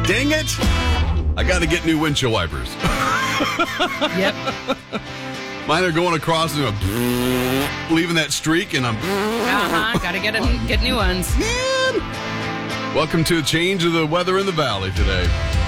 Dang it! I got to get new windshield wipers. Yep. Mine are going across and leaving that streak, and I'm... Gotta get new ones. Man. Welcome to a change of the weather in the valley today.